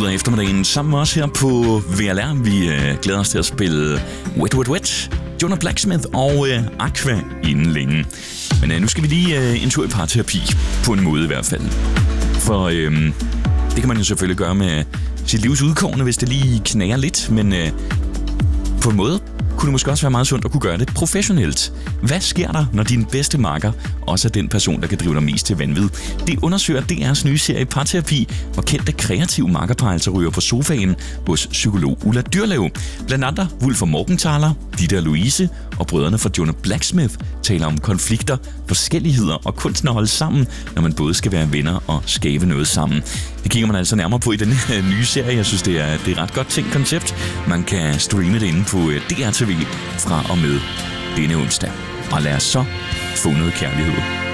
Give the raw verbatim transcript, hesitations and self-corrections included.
ud af eftermiddagen sammen med os her på V L R. Vi øh, glæder os til at spille Wet Wet Wet, Jonah Blacksmith og øh, Aqua inden længe. Men øh, nu skal vi lige øh, en tur i parterapi, på en måde i hvert fald. For øh, det kan man jo selvfølgelig gøre med sit livs udkårne, hvis det lige knager lidt, men øh, på en måde kunne det måske også være meget sundt at kunne gøre det professionelt. Hvad sker der, når din bedste makker også er den person, der kan drive dig mest til vanvid? Det undersøger D R's nye serie Parterapi, hvor kendte kreative makkerpar altså ryger på sofaen hos psykolog Ulla Dyrlev. Blandt andre Wulf Morgenthaler, Ditte og Louise og brødrene fra Jonah Blacksmith taler om konflikter, forskelligheder og kunsten at holde sammen, når man både skal være venner og skabe noget sammen. Det kigger man altså nærmere på i den nye serie. Jeg synes, det er, det er et ret godt tænkt koncept. Man kan streame det inde på D R T V fra og med denne onsdag. Og lad os så få noget kærlighed.